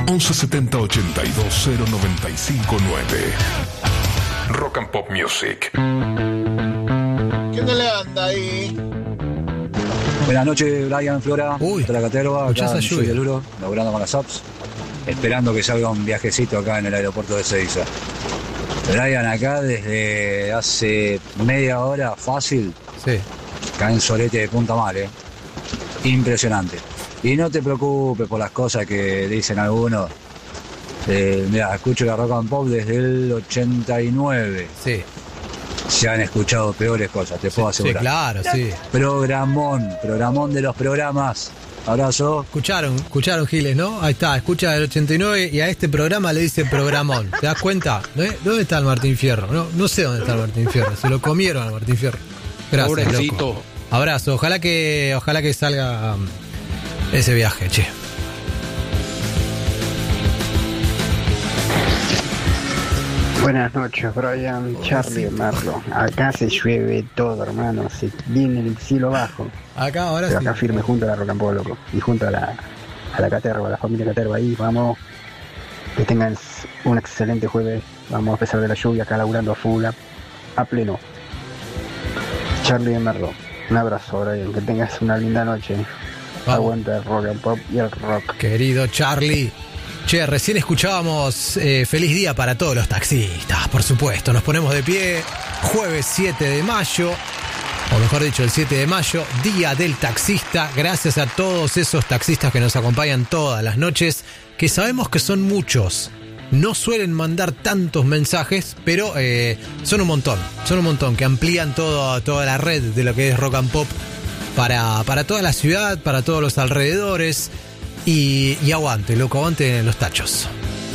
1170 82 0959. Rock and Pop Music. ¿Quién le anda ahí? Buenas noches, Brian, Flora. De la Caterva, acá soy de Luro, laburando con las apps, esperando que salga un viajecito acá en el aeropuerto de Ezeiza. Brian, acá desde hace media hora, fácil, caen solete de punta mal, impresionante. Y no te preocupes por las cosas que dicen algunos. Mira, escucho la Rock and Pop desde el 89. Sí. Se han escuchado peores cosas, te puedo asegurar. Sí, claro, sí. Programón de los programas. Abrazo. Escucharon Giles, ¿no? Ahí está, escucha del 89 y a este programa le dice programón. ¿Te das cuenta? ¿Dónde está el Martín Fierro? No sé dónde está el Martín Fierro. Se lo comieron al Martín Fierro. Gracias, pobrecito. Loco. Abrazo. Ojalá que salga ese viaje, che. Buenas noches, Brian, Charlie, Marlo. Acá se llueve todo, hermano. Se viene el cielo bajo. Acá ahora pero sí. acá firme junto a la Rock and Pop, loco. Y junto a la Caterva, a la familia Caterva ahí. Vamos. Que tengan un excelente jueves. Vamos a pesar de la lluvia acá laburando a full, a pleno. Charlie y Marlo. Un abrazo, Brian. Que tengas una linda noche. Vamos. Aguanta el Rock and Pop y el rock. Querido Charlie. Che, recién escuchábamos Feliz Día para todos los taxistas, por supuesto. Nos ponemos de pie, jueves 7 de mayo, o mejor dicho, el 7 de mayo, Día del Taxista. Gracias a todos esos taxistas que nos acompañan todas las noches, que sabemos que son muchos. No suelen mandar tantos mensajes, pero son un montón, que amplían toda la red de lo que es Rock and Pop para toda la ciudad, para todos los alrededores. Y aguante los tachos.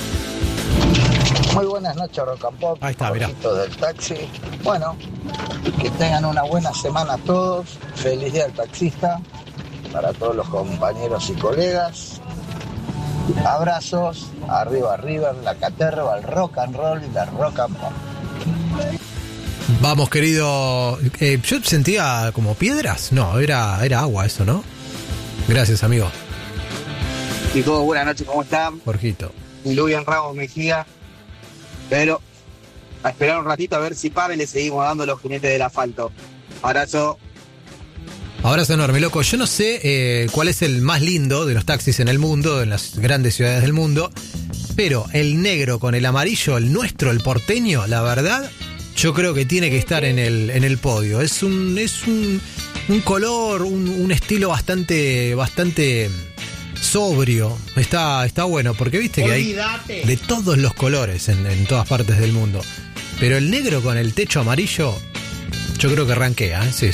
Muy buenas noches, Rock and Pop. Ahí está, mirá. Del taxi. Bueno, que tengan una buena semana todos. Feliz día del taxista para todos los compañeros y colegas. Abrazos. Arriba, la Caterva, el rock and roll y la Rock and Pop. Vamos, querido. Yo sentía como piedras. No, era agua eso, ¿no? Gracias, amigo. Chicos, buenas noches, ¿cómo están? Jorgito. Lubian Ramos Mejía. Pero a esperar un ratito a ver si para y le seguimos dando los jinetes del asfalto. Abrazo. Abrazo enorme, loco. Yo no sé cuál es el más lindo de los taxis en el mundo, en las grandes ciudades del mundo, pero el negro con el amarillo, el nuestro, el porteño, la verdad, yo creo que tiene que estar en el podio. Es un color, un estilo bastante sobrio. Está bueno, porque viste que hay de todos los colores en todas partes del mundo. Pero el negro con el techo amarillo, yo creo que ranquea, ¿eh? Sí.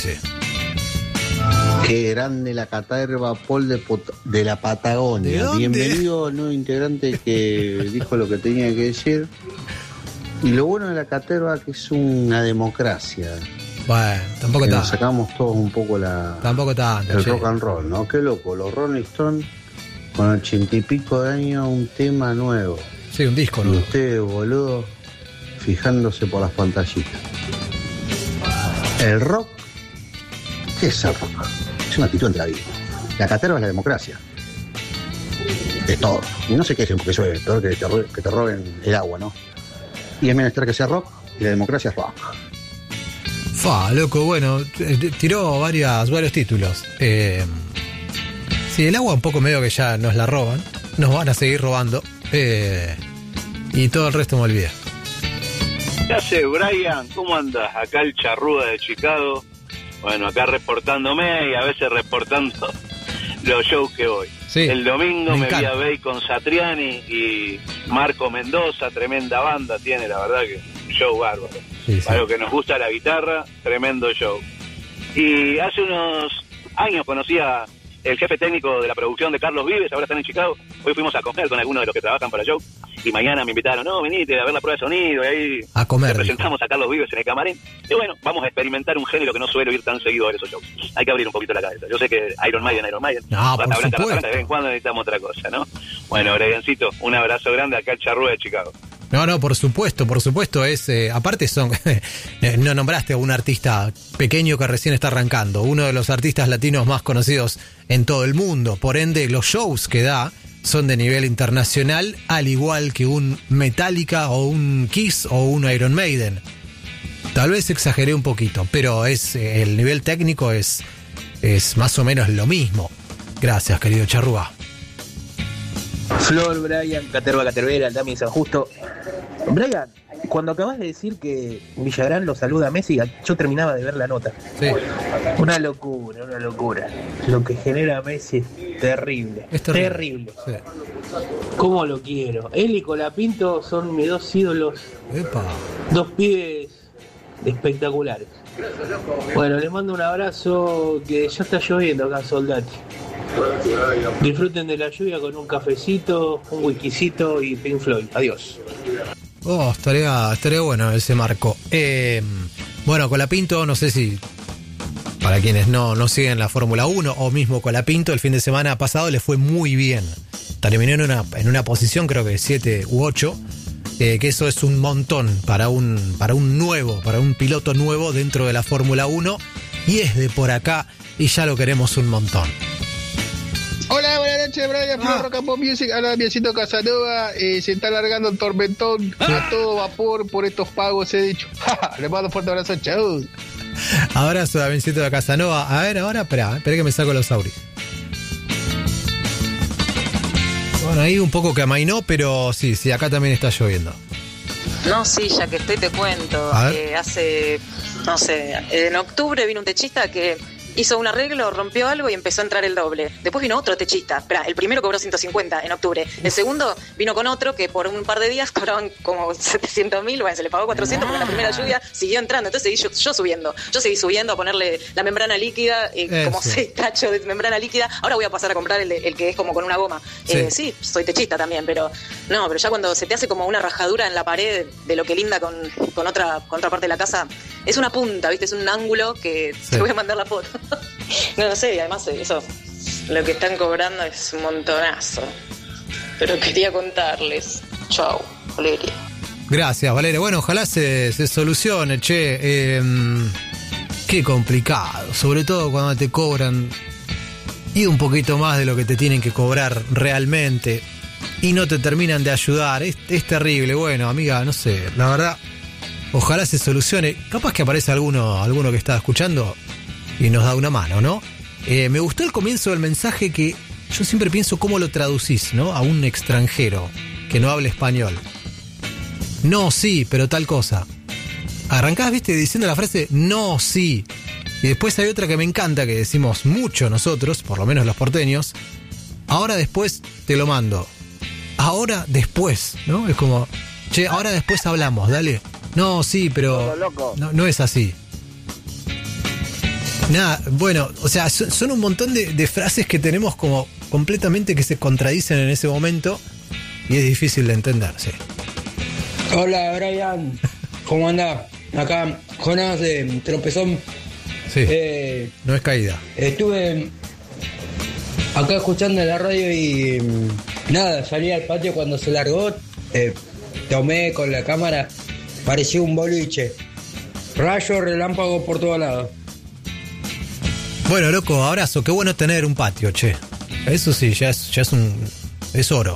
Qué grande la Caterva, Paul de la Patagonia. Bienvenido, nuevo integrante que dijo lo que tenía que decir. Y lo bueno de la Caterva que es una democracia. Bueno, tampoco que tanto. Nos sacamos todos un poco tampoco tanto, el rock and roll, ¿no? Qué loco, los Rolling Stones con 80 y pico de años, un tema nuevo. Sí, un disco y nuevo. ustedes, boludo, fijándose por las pantallitas. El rock, ¿qué es el rock? Es una actitud ante la vida. La Caterva es la democracia. De todo. Y no se quejen porque eso es peor que te roben el agua, ¿no? Y es menester que sea rock y la democracia es rock. Loco, bueno, tiró varios títulos. Sí, el agua un poco medio que ya nos la roban. Nos van a seguir robando. Y todo el resto me olvidé. ¿Qué hace, Brian? ¿Cómo andas? Acá el Charrúa de Chicago. Bueno, acá reportándome y a veces reportando los shows que voy. Sí, el domingo me vi encanta. a Bacon Satriani y Marco Mendoza, tremenda banda tiene, la verdad que un show bárbaro. Sí. Para lo que nos gusta la guitarra, tremendo show. Y hace unos años conocí a el jefe técnico de la producción de Carlos Vives, ahora están en Chicago. Hoy fuimos a comer con algunos de los que trabajan para el show. Y mañana me invitaron, venite a ver la prueba de sonido. Y ahí a comer, le presentamos a Carlos Vives en el camarín. Y bueno, vamos a experimentar un género que no suelo ir tan seguido a ver esos shows. Hay que abrir un poquito la cabeza. Yo sé que Iron Maiden. No, por Rata supuesto. Blanca, de vez en cuando necesitamos otra cosa, ¿no? Bueno, Briancito, un abrazo grande acá al Charrúa de Chicago. No, por supuesto, es aparte son no nombraste a un artista pequeño que recién está arrancando, uno de los artistas latinos más conocidos en todo el mundo, por ende los shows que da son de nivel internacional, al igual que un Metallica o un Kiss o un Iron Maiden. Tal vez exageré un poquito, pero el nivel técnico es más o menos lo mismo. Gracias, querido Charrúa. Flor, Brian, Caterbera, Dami San Justo. Brian, cuando acabas de decir que Villagrán lo saluda a Messi, yo terminaba de ver la nota. Sí. Una locura. Lo que genera Messi es terrible. Terrible. Sí. ¿Cómo lo quiero? Él y Colapinto son mis dos ídolos. Epa. Dos pibes espectaculares. Bueno, les mando un abrazo, que ya está lloviendo acá en Soldati. Disfruten de la lluvia con un cafecito, un whiskycito y Pink Floyd. Adiós. Oh, estaría bueno ese marco. Bueno, Colapinto, no sé si para quienes no siguen la Fórmula 1 o mismo Colapinto, el fin de semana pasado le fue muy bien. Terminó en una posición, creo que 7 u 8, que eso es un montón para un piloto nuevo dentro de la Fórmula 1, y es de por acá y ya lo queremos un montón. Hola, buenas noches, Brian, Rock and Pop Music, habla Biencito Casanova. Se está alargando el tormentón a todo vapor por estos pagos, he dicho. Le mando un fuerte abrazo, chau. Abrazo a Biencito de Casanova. A ver, ahora, espera que me saco los auris. Bueno, ahí un poco que amainó, pero sí, acá también está lloviendo. No, sí, ya que estoy te cuento. Hace, no sé, en octubre vino un techista que hizo un arreglo, rompió algo y empezó a entrar el doble. Después vino otro techista. Esperá, el primero cobró 150 en octubre. El segundo vino con otro que por un par de días cobraban como 700.000. Bueno, se le pagó 400 porque la primera lluvia siguió entrando. Entonces seguí yo subiendo. Yo seguí subiendo a ponerle la membrana líquida, como 6 cachos de membrana líquida. Ahora voy a pasar a comprar el que es como con una goma. Sí, soy techista también, pero ya cuando se te hace como una rajadura en la pared de lo que linda con otra parte de la casa, es una punta, ¿viste? Es un ángulo que te voy a mandar la foto. No sé, y además eso, lo que están cobrando es un montonazo. Pero quería contarles. Chau, Valeria. Gracias, Valeria. Bueno, ojalá se solucione, che. Qué complicado, sobre todo cuando te cobran y un poquito más de lo que te tienen que cobrar realmente y no te terminan de ayudar. Es terrible. Bueno, amiga, no sé, la verdad, ojalá se solucione. Capaz que aparece alguno que está escuchando y nos da una mano, ¿no? Me gustó el comienzo del mensaje, que yo siempre pienso cómo lo traducís, ¿no? A un extranjero que no hable español. No, sí, pero tal cosa. Arrancás, viste, diciendo la frase no, sí. Y después hay otra que me encanta, que decimos mucho nosotros, por lo menos los porteños. Ahora después te lo mando. Ahora después, ¿no? Es como, che, ahora después hablamos, dale. No, sí, pero no es así. Nada, bueno, o sea, son un montón de frases que tenemos como completamente que se contradicen en ese momento y es difícil de entender, sí. Hola, Brian, ¿cómo andás? Acá, Jonas de Tropezón. Sí, no es caída. Estuve acá escuchando la radio y nada, salí al patio cuando se largó, tomé con la cámara, parecía un boliche. Rayo, relámpago por todos lados. Bueno, loco, abrazo, qué bueno tener un patio, che. Eso sí, ya es oro.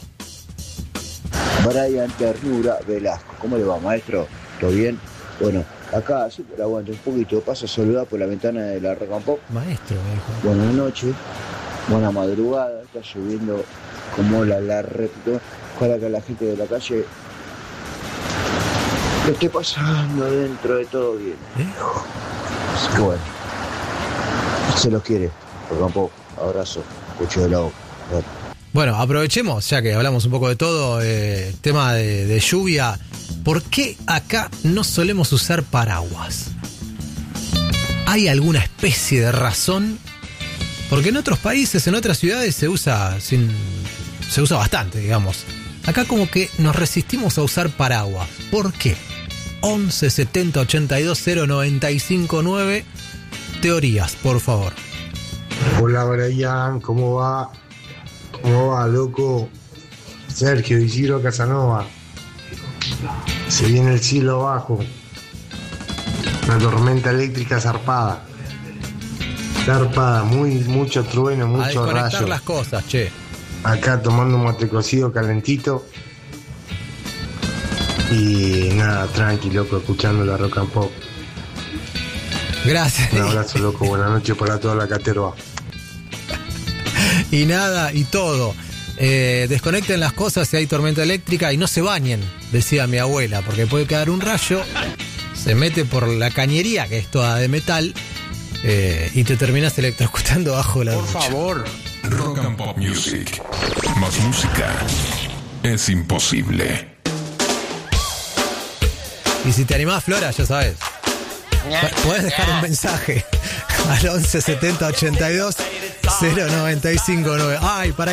Brian Ternura Velasco, ¿cómo le va, maestro? ¿Todo bien? Bueno, acá siempre aguanto un poquito, paso a saludar por la ventana de la Rock and Pop. Maestro, me dijo. Buenas noches, buena madrugada, está lloviendo como la repito. Ojalá que la gente de la calle lo esté pasando dentro de todo bien. Así que bueno, se los quiere, Rock and Pop, abrazo, cucho de la boca. Bueno, aprovechemos, ya que hablamos un poco de todo, tema de lluvia. ¿Por qué acá no solemos usar paraguas? ¿Hay alguna especie de razón? Porque en otros países, en otras ciudades se usa bastante, digamos. Acá como que nos resistimos a usar paraguas. ¿Por qué? 11 70 82 095 9. Teorías, por favor. Hola, Brian, ¿cómo va? ¿Cómo va, loco? Sergio Isidro Casanova. Se viene el cielo bajo. Una tormenta eléctrica zarpada. Mucho trueno, mucho rayo. A desconectar las cosas, che. acá tomando un mate cocido calentito. Y nada, tranqui, loco, escuchando la Rock and Pop. Gracias. Un abrazo, loco, buenas noches para toda la caterva. Y nada, y todo. Desconecten las cosas si hay tormenta eléctrica y no se bañen, decía mi abuela, porque puede quedar un rayo, se mete por la cañería, que es toda de metal, y te terminas electrocutando bajo la ducha. Por favor. Rock and Pop Music. Más música es imposible. Y si te animás, Flora, ya sabes, podés dejar un mensaje al 11 70 82 095 9. Ay, para